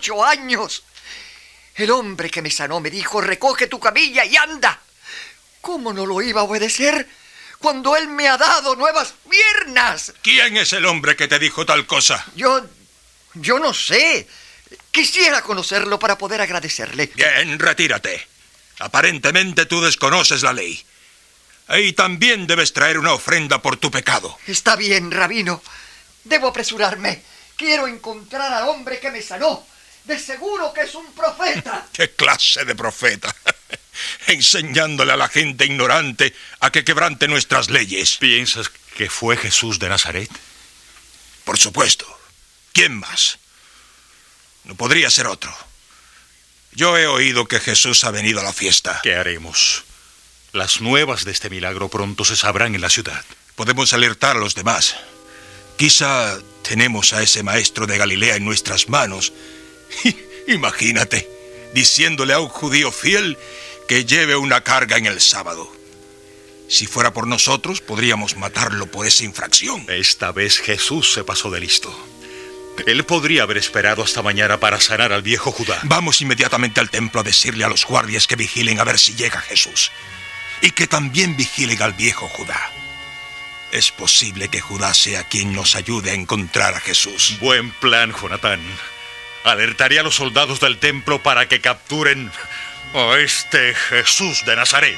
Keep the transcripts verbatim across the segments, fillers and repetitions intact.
ocho años. El hombre que me sanó me dijo: recoge tu camilla y anda. ¿Cómo no lo iba a obedecer cuando él me ha dado nuevas piernas? ¿Quién es el hombre que te dijo tal cosa? Yo... yo no sé. Quisiera conocerlo para poder agradecerle. Bien, retírate. Aparentemente tú desconoces la ley. Y también debes traer una ofrenda por tu pecado. Está bien, rabino. Debo apresurarme. Quiero encontrar al hombre que me sanó. De seguro que es un profeta. ¿Qué clase de profeta? Enseñándole a la gente ignorante a que quebrante nuestras leyes. ¿Piensas que fue Jesús de Nazaret? Por supuesto. ¿Quién más? No podría ser otro. Yo he oído que Jesús ha venido a la fiesta. ¿Qué haremos? Las nuevas de este milagro pronto se sabrán en la ciudad. Podemos alertar a los demás. Quizá tenemos a ese maestro de Galilea en nuestras manos. Imagínate, diciéndole a un judío fiel que lleve una carga en el sábado. Si fuera por nosotros, podríamos matarlo por esa infracción. Esta vez Jesús se pasó de listo. Él podría haber esperado hasta mañana para sanar al viejo Judá. Vamos inmediatamente al templo a decirle a los guardias que vigilen a ver si llega Jesús. Y que también vigilen al viejo Judá. Es posible que Judá sea quien nos ayude a encontrar a Jesús. Buen plan, Jonatán. Alertaré a los soldados del templo para que capturen a este Jesús de Nazaret.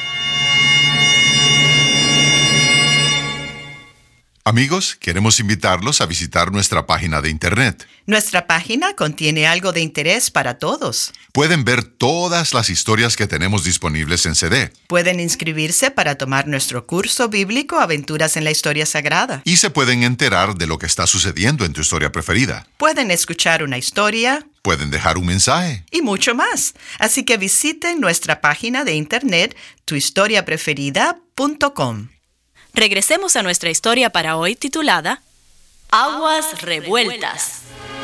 Amigos, queremos invitarlos a visitar nuestra página de internet. Nuestra página contiene algo de interés para todos. Pueden ver todas las historias que tenemos disponibles en C D. Pueden inscribirse para tomar nuestro curso bíblico Aventuras en la Historia Sagrada. Y se pueden enterar de lo que está sucediendo en tu historia preferida. Pueden escuchar una historia. Pueden dejar un mensaje. Y mucho más. Así que visiten nuestra página de internet tu historia preferida punto com. Regresemos a nuestra historia para hoy titulada Aguas Revueltas.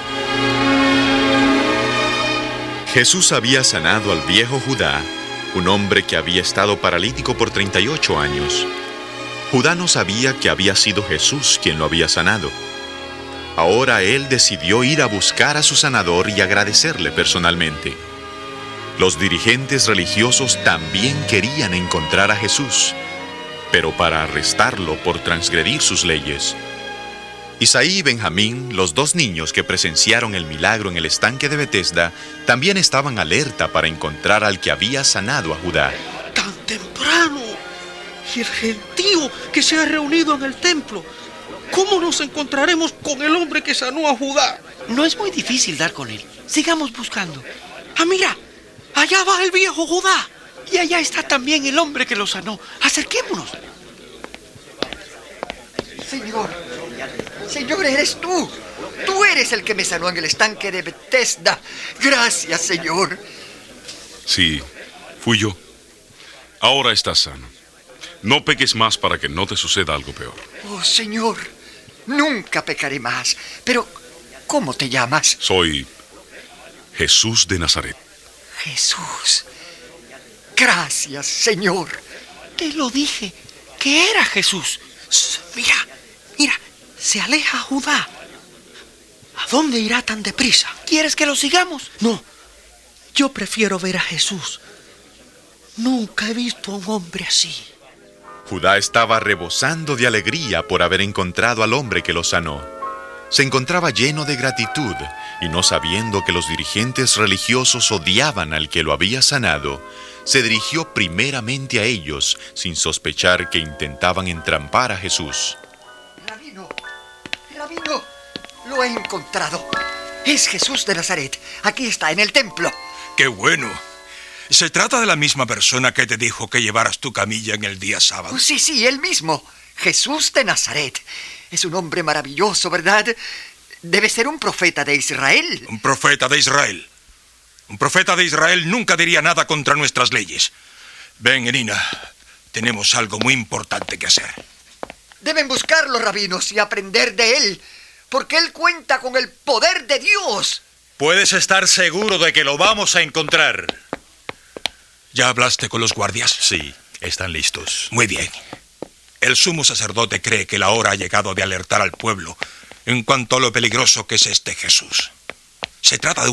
Jesús había sanado al viejo Judá, un hombre que había estado paralítico por treinta y ocho años. Judá no sabía que había sido Jesús quien lo había sanado. Ahora él decidió ir a buscar a su sanador y agradecerle personalmente. Los dirigentes religiosos también querían encontrar a Jesús, pero para arrestarlo por transgredir sus leyes. Isaí y Benjamín, los dos niños que presenciaron el milagro en el estanque de Betesda, también estaban alerta para encontrar al que había sanado a Judá. ¡Tan temprano! Y el gentío que se ha reunido en el templo. ¿Cómo nos encontraremos con el hombre que sanó a Judá? No es muy difícil dar con él. Sigamos buscando. ¡Ah, mira! ¡Allá va el viejo Judá! Y allá está también el hombre que lo sanó. Acerquémonos. Señor, Señor, eres tú. Tú eres el que me sanó en el estanque de Betesda. Gracias, Señor. Sí, fui yo. Ahora estás sano. No peques más para que no te suceda algo peor. Oh, Señor, nunca pecaré más. Pero, ¿cómo te llamas? Soy Jesús de Nazaret. Jesús. Gracias, Señor. Te lo dije, que era Jesús. Mira, mira, se aleja Judá. ¿A dónde irá tan deprisa? ¿Quieres que lo sigamos? No, yo prefiero ver a Jesús. Nunca he visto a un hombre así. Judá estaba rebosando de alegría por haber encontrado al hombre que lo sanó. Se encontraba lleno de gratitud y, no sabiendo que los dirigentes religiosos odiaban al que lo había sanado, se dirigió primeramente a ellos sin sospechar que intentaban entrampar a Jesús. Rabino, Rabino, lo he encontrado. Es Jesús de Nazaret. Aquí está, en el templo. ¡Qué bueno! ¿Se trata de la misma persona que te dijo que llevaras tu camilla en el día sábado? Sí, sí, él mismo. Jesús de Nazaret. Es un hombre maravilloso, ¿verdad? Debe ser un profeta de Israel. Un profeta de Israel. Un profeta de Israel nunca diría nada contra nuestras leyes. Ven, Irina, tenemos algo muy importante que hacer. Deben buscarlo, rabinos, y aprender de él, porque él cuenta con el poder de Dios. Puedes estar seguro de que lo vamos a encontrar. ¿Ya hablaste con los guardias? Sí, están listos. Muy bien. El sumo sacerdote cree que la hora ha llegado de alertar al pueblo en cuanto a lo peligroso que es este Jesús. Se trata de un